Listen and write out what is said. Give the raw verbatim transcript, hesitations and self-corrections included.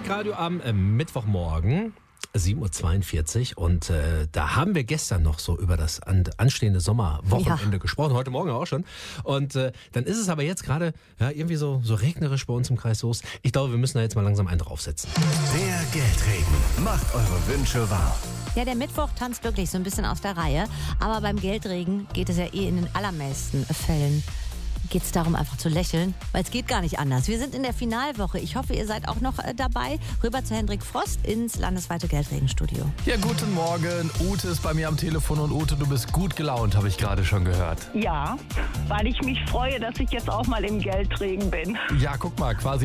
Musikradio am äh, Mittwochmorgen, sieben Uhr zweiundvierzig. Und äh, da haben wir gestern noch so über das an, anstehende Sommerwochenende ja. gesprochen, heute Morgen auch schon. Und äh, dann ist es aber jetzt gerade ja, irgendwie so, so regnerisch bei uns im Kreis Soest. Ich glaube, wir müssen da jetzt mal langsam einen draufsetzen. Der Geldregen macht eure Wünsche wahr. Ja, der Mittwoch tanzt wirklich so ein bisschen aus der Reihe. Aber beim Geldregen geht es ja eh in den allermeisten Fällen. Geht es darum, einfach zu lächeln, weil es geht gar nicht anders. Wir sind in der Finalwoche. Ich hoffe, ihr seid auch noch äh, dabei. Rüber zu Hendrik Frost ins landesweite Geldregenstudio. Ja, guten Morgen. Ute ist bei mir am Telefon und Ute, du bist gut gelaunt, habe ich gerade schon gehört. Ja, weil ich mich freue, dass ich jetzt auch mal im Geldregen bin. Ja, guck mal, quasi